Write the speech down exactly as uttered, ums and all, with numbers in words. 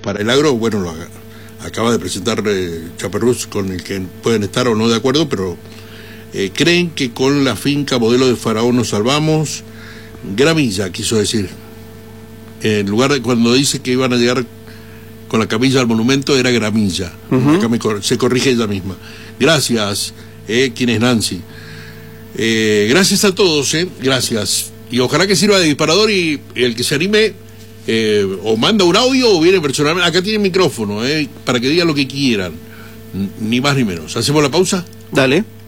para el agro, bueno, lo acaba de presentar eh, Chaperrús, con el que pueden estar o no de acuerdo, pero eh, creen que con la finca modelo de Faraón nos salvamos. Gramilla, quiso decir. En lugar de cuando dice que iban a llegar con la camilla al monumento, era Gramilla. Uh-huh. Acá me cor- se corrige ella misma. Gracias, eh, ¿quién es Nancy? Eh, gracias a todos, eh, gracias. Y ojalá que sirva de disparador, y el que se anime eh, o manda un audio o viene personalmente. Acá tiene micrófono, eh, para que digan lo que quieran, ni más ni menos. ¿Hacemos la pausa? Dale.